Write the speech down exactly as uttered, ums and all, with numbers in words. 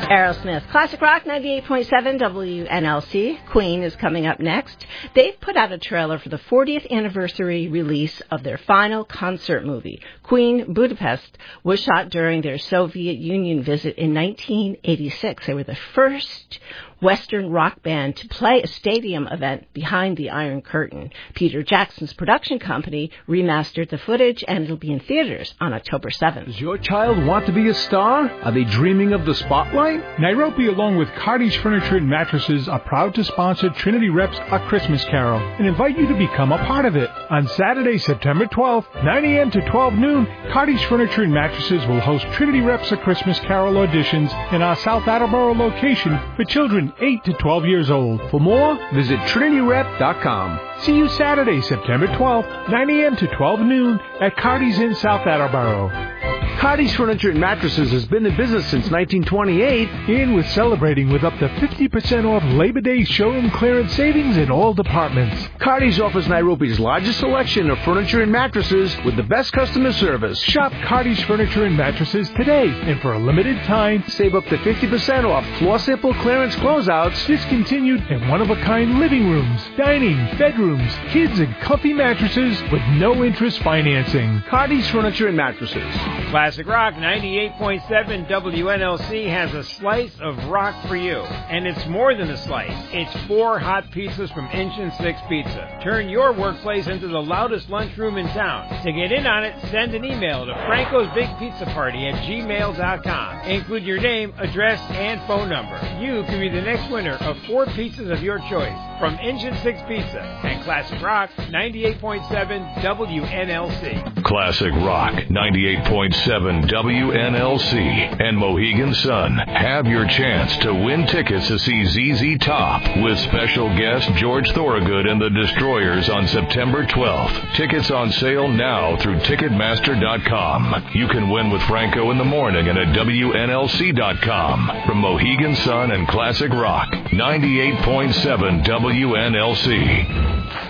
Aerosmith. Classic Rock ninety-eight point seven W N L C. Queen is coming up next. They've put out a trailer for the fortieth anniversary release of their final concert movie. Queen Budapest was shot during their Soviet Union visit in nineteen eighty-six. They were the first Western rock band to play a stadium event behind the Iron Curtain. Peter Jackson's production company remastered the footage, and it'll be in theaters on October seventh. Does your child want to be a star? Are they dreaming of the spotlight? Nairobi, along with Cardi's Furniture and Mattresses, are proud to sponsor Trinity Rep's A Christmas Carol and invite you to become a part of it. On Saturday, September twelfth, nine a.m. to twelve noon, Cardi's Furniture and Mattresses will host Trinity Rep's A Christmas Carol auditions in our South Attleboro location for children eight to twelve years old. For more, visit Trinity Rep dot com. See you Saturday, September twelfth, nine a.m. to twelve noon at Cardi's in South Attleboro. Cardi's Furniture and Mattresses has been in business since nineteen twenty-eight, and with celebrating with up to fifty percent off Labor Day showroom clearance savings in all departments. Cardi's offers Nairobi's largest selection of furniture and mattresses with the best customer service. Shop Cardi's Furniture and Mattresses today, and for a limited time, save up to fifty percent off floor sample clearance closeouts, discontinued and one-of-a-kind living rooms, dining, bedrooms, kids, and comfy mattresses with no interest financing. Cardi's Furniture and Mattresses. Classic Rock ninety-eight point seven W N L C has a slice of rock for you. And it's more than a slice. It's four hot pizzas from Engine six Pizza. Turn your workplace into the loudest lunchroom in town. To get in on it, send an email to Franco's Big Pizza Party at gmail dot com. Include your name, address, and phone number. You can be the next winner of four pizzas of your choice from Engine six Pizza and Classic Rock ninety-eight point seven W N L C. Classic Rock ninety-eight point seven W N L C and Mohegan Sun have your chance to win tickets to see Z Z Top with special guest George Thorogood and the Destroyers on September twelfth. Tickets on sale now through Ticketmaster dot com. You can win with Franco in the morning and at W N L C dot com. From Mohegan Sun and Classic Rock ninety-eight point seven W N L C.